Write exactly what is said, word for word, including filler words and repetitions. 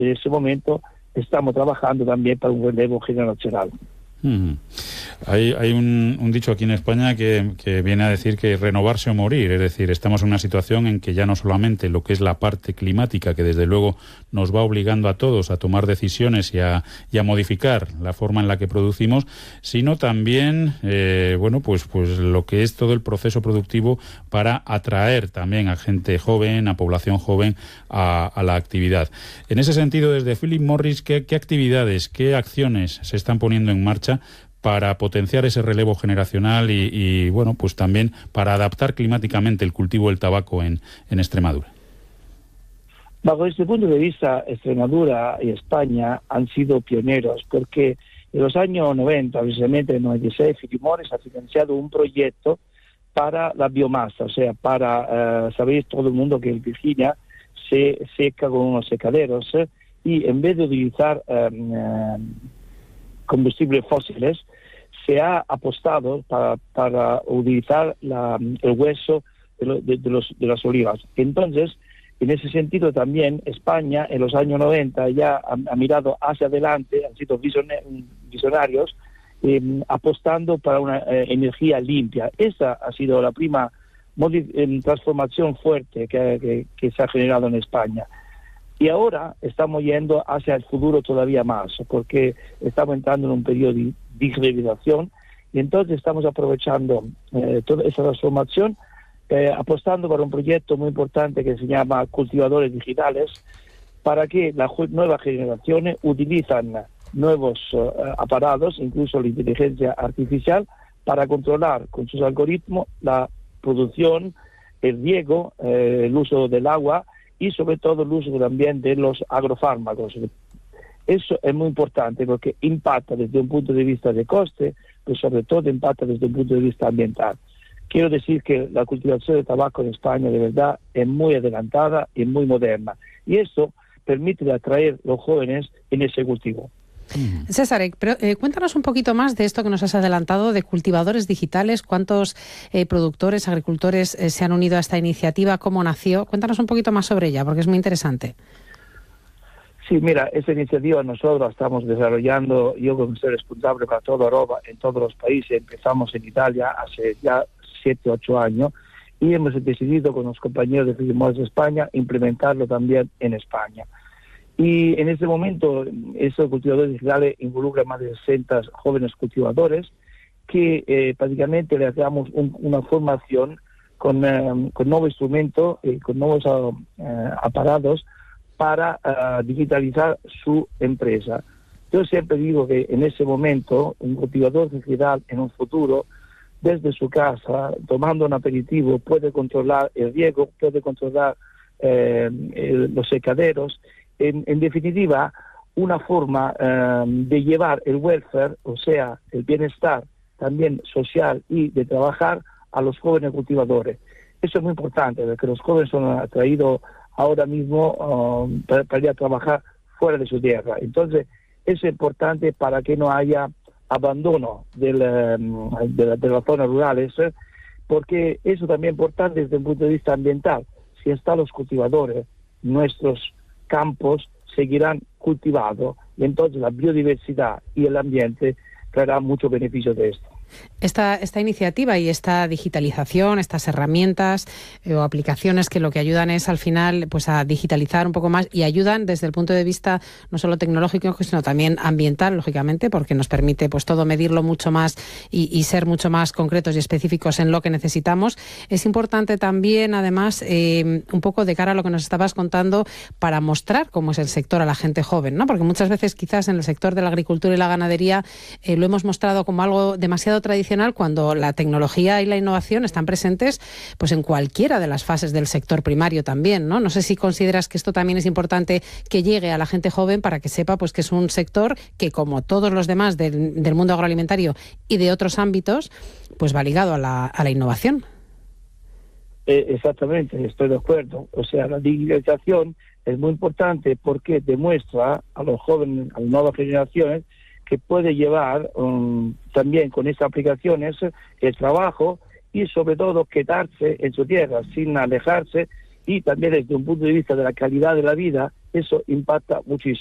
en ese momento estamos trabajando también para un relevo generacional. Mm. Hay, hay un, un dicho aquí en España que, que viene a decir que renovarse o morir, es decir, estamos en una situación en que ya no solamente lo que es la parte climática, que desde luego nos va obligando a todos a tomar decisiones y a, y a modificar la forma en la que producimos, sino también, eh, bueno, pues, pues lo que es todo el proceso productivo para atraer también a gente joven, a población joven a, a la actividad. En ese sentido, desde Philip Morris, ¿qué, qué actividades, qué acciones se están poniendo en marcha para potenciar ese relevo generacional y, y bueno, pues también para adaptar climáticamente el cultivo del tabaco en, en Extremadura? Bajo este punto de vista, Extremadura y España han sido pioneros, porque en los años noventa, precisamente en noventa y seis, Philip Morris ha financiado un proyecto para la biomasa, o sea, para, uh, sabéis todo el mundo que en Virginia se seca con unos secaderos, eh, y en vez de utilizar um, uh, combustibles fósiles, se ha apostado para, para utilizar la, el hueso de, lo, de, de, los, de las olivas. Entonces, en ese sentido también España en los años noventa ya ha, ha mirado hacia adelante, han sido visionarios, eh, apostando para una eh, energía limpia. Esa ha sido la prima eh, transformación fuerte que, que, que se ha generado en España. Y ahora estamos yendo hacia el futuro todavía más, porque estamos entrando en un periodo de digitalización y entonces estamos aprovechando eh, toda esa transformación, eh, apostando por un proyecto muy importante que se llama Cultivadores Digitales, para que las nuevas generaciones utilizan nuevos uh, aparatos, incluso la inteligencia artificial, para controlar con sus algoritmos la producción, el riego, eh, el uso del agua, y sobre todo el uso también de los agrofármacos. Eso es muy importante porque impacta desde un punto de vista de coste, pero sobre todo impacta desde un punto de vista ambiental. Quiero decir que la cultivación de tabaco en España de verdad es muy adelantada y muy moderna. Y eso permite atraer a los jóvenes en ese cultivo. César, pero, eh, cuéntanos un poquito más de esto que nos has adelantado de cultivadores digitales. ¿Cuántos eh, productores, agricultores eh, se han unido a esta iniciativa? ¿Cómo nació? Cuéntanos un poquito más sobre ella, porque es muy interesante. Sí, mira, esta iniciativa nosotros estamos desarrollando, yo como soy responsable para toda Europa, en todos los países. Empezamos en Italia hace ya siete, ocho años y hemos decidido con los compañeros de Philip Morris de España implementarlo también en España. Y en este momento, estos cultivadores digitales involucran más de sesenta jóvenes cultivadores que eh, prácticamente les damos un, una formación con, eh, con nuevos instrumentos y con nuevos uh, aparatos para uh, digitalizar su empresa. Yo siempre digo que en ese momento, un cultivador digital en un futuro, desde su casa, tomando un aperitivo, puede controlar el riego, puede controlar eh, el, los secaderos. En, en definitiva, una forma eh, de llevar el welfare, o sea, el bienestar también social y de trabajar a los jóvenes cultivadores. Eso es muy importante, porque los jóvenes son atraídos ahora mismo uh, para, para ir a trabajar fuera de su tierra. Entonces, es importante para que no haya abandono del, um, de, la, de las zonas rurales, ¿eh? Porque eso también es importante desde el punto de vista ambiental. Si están los cultivadores, nuestros campos seguirán cultivados y entonces la biodiversidad y el ambiente traerán mucho beneficio de esto. Esta, esta iniciativa y esta digitalización, estas herramientas eh, o aplicaciones que lo que ayudan es al final pues a digitalizar un poco más y ayudan desde el punto de vista no solo tecnológico sino también ambiental, lógicamente, porque nos permite pues todo medirlo mucho más y, y ser mucho más concretos y específicos en lo que necesitamos. Es importante también, además, eh, un poco de cara a lo que nos estabas contando para mostrar cómo es el sector a la gente joven, ¿no? Porque muchas veces quizás en el sector de la agricultura y la ganadería eh, lo hemos mostrado como algo demasiado tradicional cuando la tecnología y la innovación están presentes pues en cualquiera de las fases del sector primario también, ¿no? No sé si consideras que esto también es importante que llegue a la gente joven para que sepa pues que es un sector que, como todos los demás del, del mundo agroalimentario y de otros ámbitos, pues va ligado a la, a la innovación. Eh, exactamente, estoy de acuerdo. O sea, la digitalización es muy importante porque demuestra a los jóvenes, a las nuevas generaciones, que puede llevar um, también con estas aplicaciones el trabajo y sobre todo quedarse en su tierra sin alejarse y también desde un punto de vista de la calidad de la vida, eso impacta muchísimo.